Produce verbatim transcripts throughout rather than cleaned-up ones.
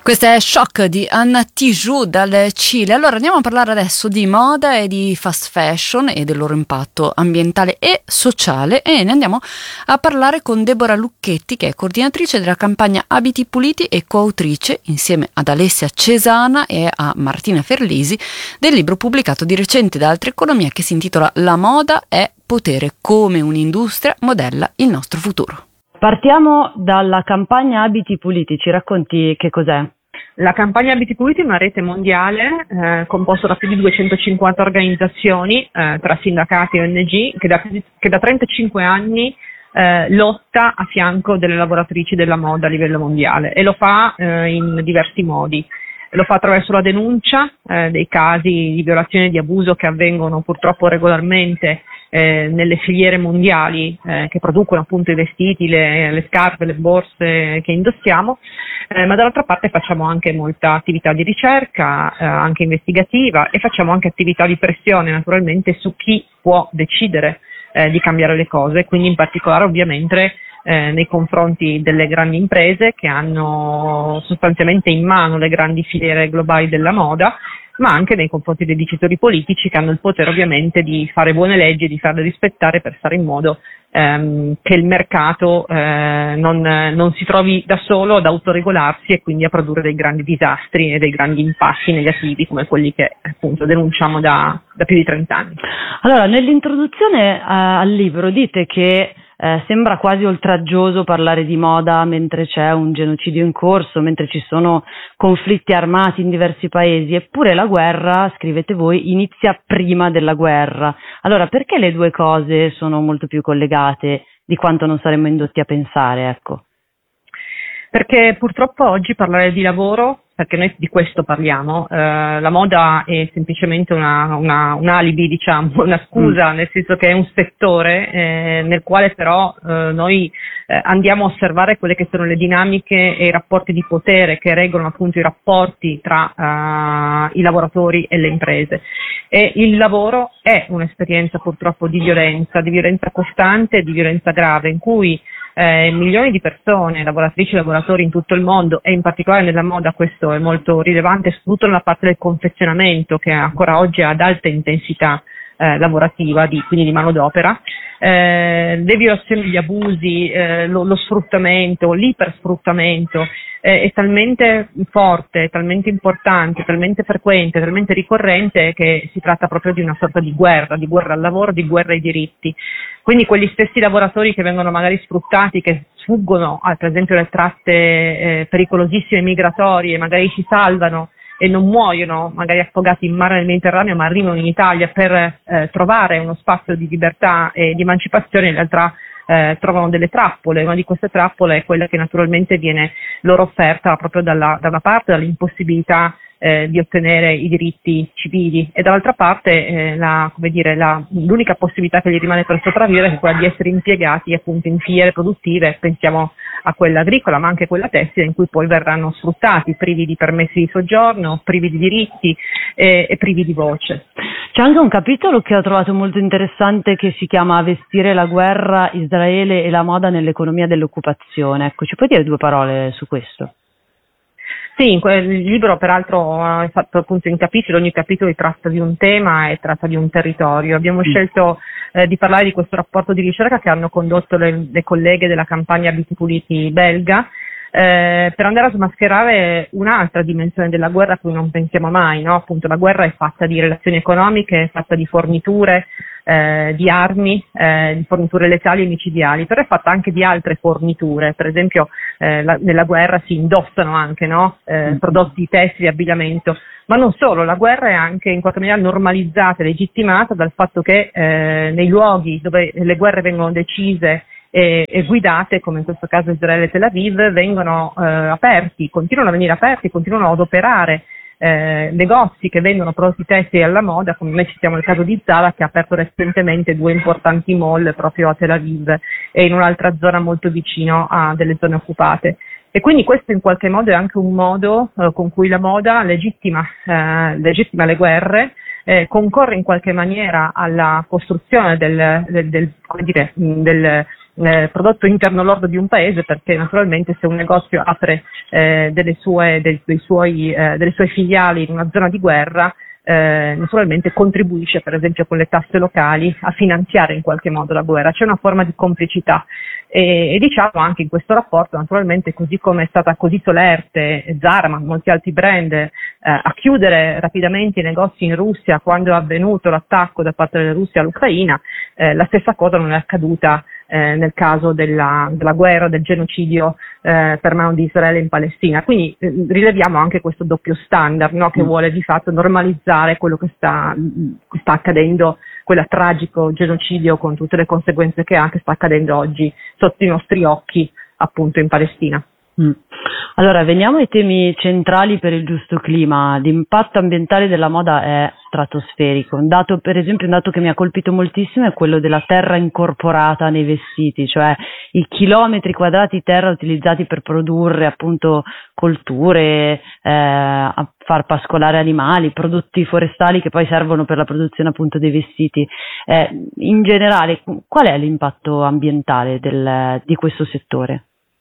Questa è Shock di Anna Tijoux dal Cile. Allora andiamo a parlare adesso di moda e di fast fashion e del loro impatto ambientale e sociale, e ne andiamo a parlare con Deborah Lucchetti, che è coordinatrice della campagna Abiti Puliti e coautrice, insieme ad Alessia Cesana e a Martina Ferlisi, del libro pubblicato di recente da Altra Economia che si intitola La moda è potere, come un'industria modella il nostro futuro. Partiamo dalla campagna Abiti Puliti, ci racconti che cos'è? La campagna Abiti Puliti è una rete mondiale eh, composta da più di duecentocinquanta organizzazioni eh, tra sindacati e O N G che da, che da trentacinque anni eh, lotta a fianco delle lavoratrici della moda a livello mondiale, e lo fa eh, in diversi modi. Lo fa attraverso la denuncia eh, dei casi di violazione e di abuso che avvengono purtroppo regolarmente eh, nelle filiere mondiali eh, che producono appunto i vestiti, le, le scarpe, le borse che indossiamo, eh, ma dall'altra parte facciamo anche molta attività di ricerca, eh, anche investigativa, e facciamo anche attività di pressione naturalmente su chi può decidere eh, di cambiare le cose, quindi in particolare ovviamente Eh, nei confronti delle grandi imprese che hanno sostanzialmente in mano le grandi filiere globali della moda, ma anche nei confronti dei decisori politici che hanno il potere ovviamente di fare buone leggi, di farle rispettare per fare in modo ehm, che il mercato eh, non, non si trovi da solo ad autoregolarsi e quindi a produrre dei grandi disastri e dei grandi impatti negativi come quelli che appunto denunciamo da, da più di trent'anni. Allora, nell'introduzione uh, al libro dite che Eh, sembra quasi oltraggioso parlare di moda mentre c'è un genocidio in corso, mentre ci sono conflitti armati in diversi paesi, eppure la guerra, scrivete voi, inizia prima della guerra. Allora, perché le due cose sono molto più collegate di quanto non saremmo indotti a pensare, ecco? Perché purtroppo oggi parlare di lavoro, perché noi di questo parliamo, eh, la moda è semplicemente una, una, un alibi, diciamo, una scusa, mm. nel senso che è un settore eh, nel quale però eh, noi eh, andiamo a osservare quelle che sono le dinamiche e i rapporti di potere che regolano appunto i rapporti tra uh, i lavoratori e le imprese. E il lavoro è un'esperienza purtroppo di violenza, di violenza costante e di violenza grave, in cui Eh, milioni di persone, lavoratrici e lavoratori in tutto il mondo, e in particolare nella moda questo è molto rilevante, soprattutto nella parte del confezionamento che ancora oggi ha ad alta intensità eh, lavorativa, di, quindi di manodopera, eh, le violazioni, gli abusi, eh, lo, lo sfruttamento, l'ipersfruttamento eh, è talmente forte, talmente importante, talmente frequente, talmente ricorrente che si tratta proprio di una sorta di guerra, di guerra al lavoro, di guerra ai diritti. Quindi quegli stessi lavoratori che vengono magari sfruttati, che sfuggono ah, per esempio le tratte eh, pericolosissime migratorie, magari si salvano e non muoiono, magari affogati in mare nel Mediterraneo, ma arrivano in Italia per eh, trovare uno spazio di libertà e di emancipazione, in realtà eh, trovano delle trappole. Una di queste trappole è quella che naturalmente viene loro offerta proprio dalla, da una parte dall'impossibilità Eh, di ottenere i diritti civili, e dall'altra parte eh, la, come dire, la, l'unica possibilità che gli rimane per sopravvivere è quella di essere impiegati appunto in filiere produttive, pensiamo a quella agricola ma anche quella tessile, in cui poi verranno sfruttati, privi di permessi di soggiorno, privi di diritti eh, e privi di voce. C'è anche un capitolo che ho trovato molto interessante che si chiama Vestire la guerra, Israele e la moda nell'economia dell'occupazione. Ecco, ci puoi dire due parole su questo? Sì, il libro peraltro è fatto appunto in capitoli, ogni capitolo tratta di un tema e tratta di un territorio. Abbiamo mm. scelto eh, di parlare di questo rapporto di ricerca che hanno condotto le, le colleghe della campagna Abiti Puliti belga, eh, per andare a smascherare un'altra dimensione della guerra a cui non pensiamo mai, no? Appunto la guerra è fatta di relazioni economiche, è fatta di forniture, Eh, di armi, eh, di forniture letali e micidiali, però è fatta anche di altre forniture. Per esempio eh, la, nella guerra si indossano anche no? eh, prodotti tessili, abbigliamento, ma non solo, la guerra è anche in qualche maniera normalizzata e legittimata dal fatto che eh, nei luoghi dove le guerre vengono decise e, e guidate, come in questo caso Israele e Tel Aviv, vengono eh, aperti, continuano a venire aperti, continuano ad operare Eh, negozi che vendono prodotti tessili alla moda, come noi citiamo il caso di Zara, che ha aperto recentemente due importanti mall proprio a Tel Aviv e in un'altra zona molto vicino a delle zone occupate. E quindi questo in qualche modo è anche un modo eh, con cui la moda legittima, eh, legittima le guerre, eh, concorre in qualche maniera alla costruzione del, del, del, come dire, del eh, prodotto interno lordo di un paese, perché naturalmente se un negozio apre eh, delle sue, dei, dei suoi, eh, delle sue filiali in una zona di guerra, Eh, naturalmente contribuisce per esempio con le tasse locali a finanziare in qualche modo la guerra. C'è una forma di complicità e, e diciamo anche in questo rapporto, naturalmente, così come è stata così solerte Zara ma molti altri brand eh, a chiudere rapidamente i negozi in Russia quando è avvenuto l'attacco da parte della Russia all'Ucraina, eh, la stessa cosa non è accaduta Eh, nel caso della, della guerra, del genocidio eh, per mano di Israele in Palestina. Quindi eh, rileviamo anche questo doppio standard, no, che mm. vuole di fatto normalizzare quello che sta, che sta accadendo, quel tragico genocidio con tutte le conseguenze che ha, che sta accadendo oggi sotto i nostri occhi appunto in Palestina. Mm. Allora, veniamo ai temi centrali per il giusto clima. L'impatto ambientale della moda è stratosferico. Un dato, per esempio, un dato che mi ha colpito moltissimo è quello della terra incorporata nei vestiti, cioè i chilometri quadrati di terra utilizzati per produrre appunto colture, eh, a far pascolare animali, prodotti forestali che poi servono per la produzione appunto dei vestiti. Eh, in generale, qual è l'impatto ambientale del, di questo settore?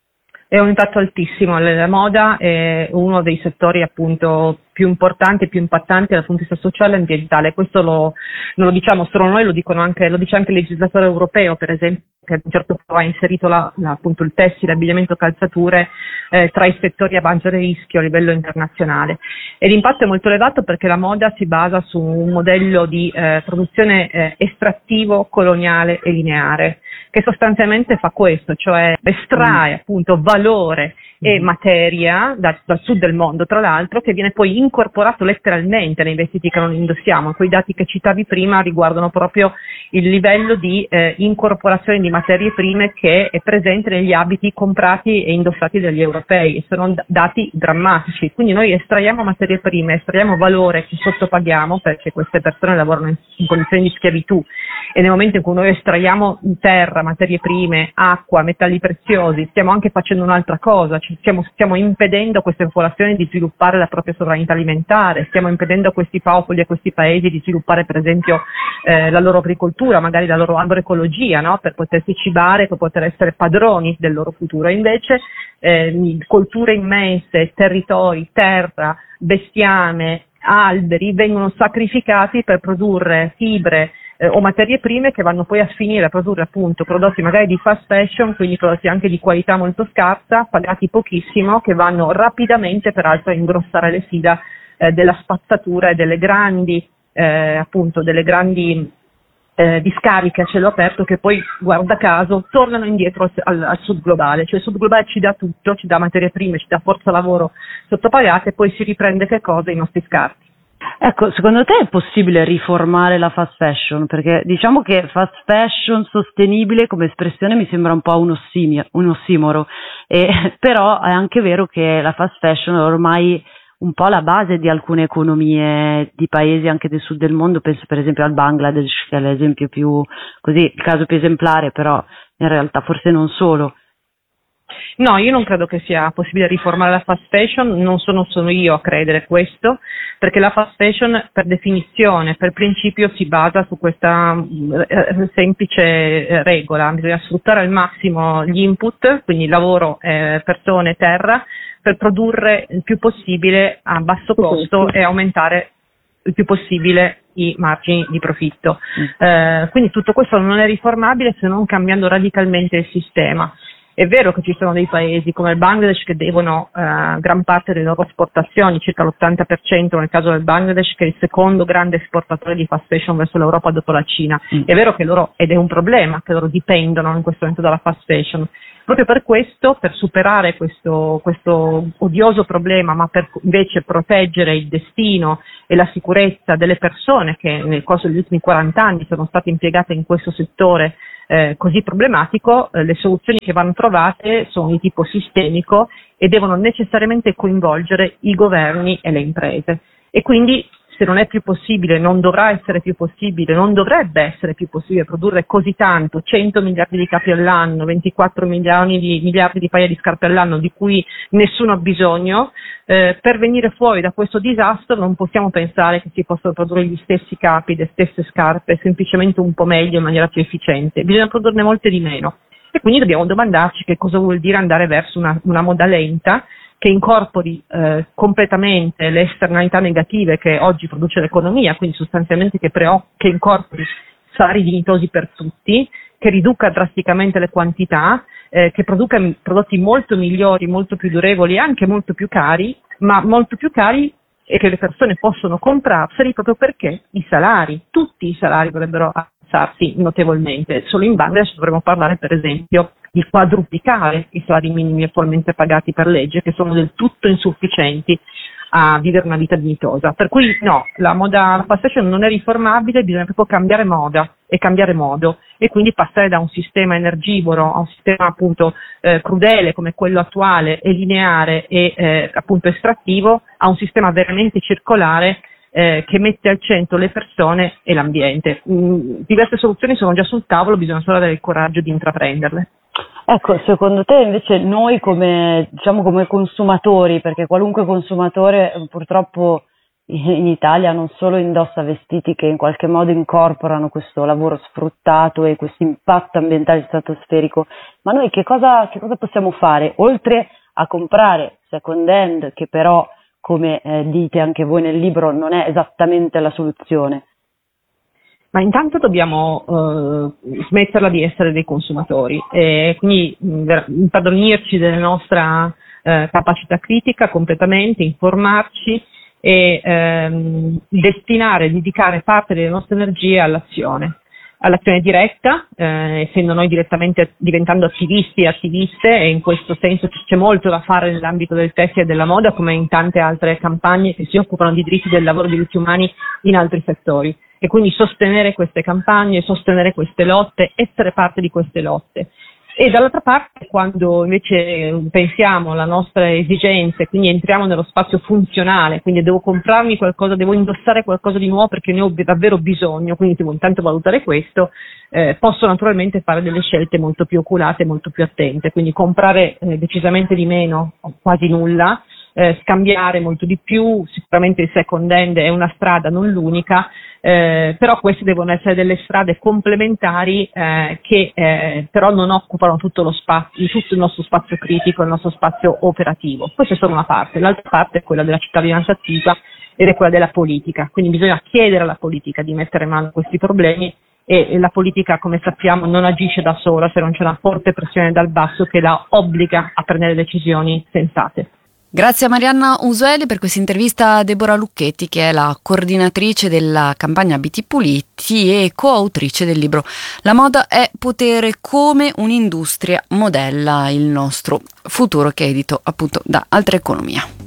È un impatto altissimo. La moda è uno dei settori appunto più importanti e più impattanti dal punto di vista sociale e ambientale. Questo lo, non lo diciamo solo noi, lo dicono anche, lo dice anche il legislatore europeo, per esempio, che a un certo punto ha inserito la, la, appunto il tessile, abbigliamento, calzature eh, tra i settori a maggiore rischio a livello internazionale. E l'impatto è molto elevato perché la moda si basa su un modello di eh, produzione eh, estrattivo, coloniale e lineare, che sostanzialmente fa questo, cioè estrae appunto valore e materia da, dal sud del mondo, tra l'altro, che viene poi incorporato letteralmente nei vestiti che non indossiamo. Quei dati che citavi prima riguardano proprio il livello di eh, incorporazione di materie prime che è presente negli abiti comprati e indossati dagli europei, e sono d- dati drammatici. Quindi noi estraiamo materie prime, estraiamo valore che sottopaghiamo, perché queste persone lavorano in, in condizioni di schiavitù, e nel momento in cui noi estraiamo in terra materie prime, acqua, metalli preziosi, stiamo anche facendo un'altra cosa, ci stiamo, stiamo impedendo a queste popolazioni di sviluppare la propria sovranità alimentare, stiamo impedendo a questi popoli, a questi paesi di sviluppare per esempio eh, la loro agricoltura, magari la loro agroecologia, no? Per potersi cibare, per poter essere padroni del loro futuro. E invece eh, colture immense, territori, terra, bestiame, alberi vengono sacrificati per produrre fibre Eh, o materie prime che vanno poi a finire a produrre appunto prodotti magari di fast fashion, quindi prodotti anche di qualità molto scarsa, pagati pochissimo, che vanno rapidamente peraltro a ingrossare le fila eh, della spazzatura e delle grandi eh, appunto delle grandi eh, discariche a cielo aperto, che poi guarda caso tornano indietro al, al sud globale. Cioè il sud globale ci dà tutto, ci dà materie prime, ci dà forza lavoro sottopagate, e poi si riprende che cosa? I nostri scarti. Ecco, secondo te è possibile riformare la fast fashion? Perché diciamo che fast fashion sostenibile come espressione mi sembra un po' un, ossimio, un ossimoro, e, però è anche vero che la fast fashion è ormai un po' la base di alcune economie di paesi anche del sud del mondo. Penso per esempio al Bangladesh, che è l'esempio più, così, il caso più esemplare, però in realtà forse non solo. No, io non credo che sia possibile riformare la fast fashion, non sono solo io a credere questo, perché la fast fashion per definizione, per principio, si basa su questa eh, semplice eh, regola: bisogna sfruttare al massimo gli input, quindi lavoro, eh, persone, terra, per produrre il più possibile a basso costo e aumentare il più possibile i margini di profitto. Eh, quindi tutto questo non è riformabile se non cambiando radicalmente il sistema. È vero che ci sono dei paesi come il Bangladesh che devono eh, gran parte delle loro esportazioni, circa l'ottanta per cento nel caso del Bangladesh, che è il secondo grande esportatore di fast fashion verso l'Europa dopo la Cina. Mm. È vero che loro, ed è un problema, che loro dipendono in questo momento dalla fast fashion. Proprio per questo, per superare questo, questo odioso problema, ma per invece proteggere il destino e la sicurezza delle persone che nel corso degli ultimi quaranta anni sono state impiegate in questo settore eh, così problematico, eh, le soluzioni che vanno trovate sono di tipo sistemico e devono necessariamente coinvolgere i governi e le imprese. E quindi, se non è più possibile, non dovrà essere più possibile, non dovrebbe essere più possibile produrre così tanto, cento miliardi di capi all'anno, ventiquattro milioni di, miliardi di paia di scarpe all'anno, di cui nessuno ha bisogno, eh, per venire fuori da questo disastro non possiamo pensare che si possano produrre gli stessi capi, le stesse scarpe, semplicemente un po' meglio, in maniera più efficiente. Bisogna produrne molte di meno. E quindi dobbiamo domandarci che cosa vuol dire andare verso una, una moda lenta che incorpori eh, completamente le esternalità negative che oggi produce l'economia, quindi sostanzialmente che, pre- che incorpori salari dignitosi per tutti, che riduca drasticamente le quantità, eh, che produca prodotti molto migliori, molto più durevoli e anche molto più cari, ma molto più cari e che le persone possono comprarseli proprio perché i salari, tutti i salari dovrebbero alzarsi notevolmente. Solo in Bangladesh dovremmo parlare per esempio di quadruplicare i salari minimi attualmente pagati per legge, che sono del tutto insufficienti a vivere una vita dignitosa. Per cui no, la moda, la fast fashion non è riformabile, bisogna proprio cambiare moda e cambiare modo e quindi passare da un sistema energivoro a un sistema appunto eh, crudele come quello attuale e lineare e eh, appunto estrattivo a un sistema veramente circolare eh, che mette al centro le persone e l'ambiente. Mm, diverse soluzioni sono già sul tavolo, bisogna solo avere il coraggio di intraprenderle. Ecco, secondo te invece noi come, diciamo, come consumatori, perché qualunque consumatore purtroppo in Italia non solo indossa vestiti che in qualche modo incorporano questo lavoro sfruttato e questo impatto ambientale stratosferico, ma noi che cosa, che cosa possiamo fare? Oltre a comprare second hand, che però, come eh, dite anche voi nel libro, non è esattamente la soluzione. Ma intanto dobbiamo eh, smetterla di essere dei consumatori e quindi mh, impadronirci della nostra eh, capacità critica completamente, informarci e ehm, destinare, dedicare parte delle nostre energie all'azione, all'azione diretta, eh, essendo noi direttamente diventando attivisti e attiviste, e in questo senso c'è molto da fare nell'ambito del tessile e della moda, come in tante altre campagne che si occupano di diritti del lavoro e diritti umani in altri settori. E quindi sostenere queste campagne, sostenere queste lotte, essere parte di queste lotte. E dall'altra parte, quando invece pensiamo alla nostra esigenza, quindi entriamo nello spazio funzionale, quindi devo comprarmi qualcosa, devo indossare qualcosa di nuovo perché ne ho davvero bisogno, quindi devo intanto valutare questo, eh, posso naturalmente fare delle scelte molto più oculate, molto più attente, quindi comprare eh, decisamente di meno, o quasi nulla, eh, scambiare molto di più, sicuramente il second hand è una strada, non l'unica, eh, però queste devono essere delle strade complementari eh, che eh, però non occupano tutto lo spazio, tutto il nostro spazio critico, il nostro spazio operativo. Questa è solo una parte, l'altra parte è quella della cittadinanza attiva ed è quella della politica, quindi bisogna chiedere alla politica di mettere mano a questi problemi e la politica, come sappiamo, non agisce da sola se non c'è una forte pressione dal basso che la obbliga a prendere decisioni sensate. Grazie a Marianna Usueli per questa intervista a Deborah Lucchetti, che è la coordinatrice della campagna Abiti Puliti e coautrice del libro La moda è potere, come un'industria modella il nostro futuro, che è edito appunto da Altra Economia.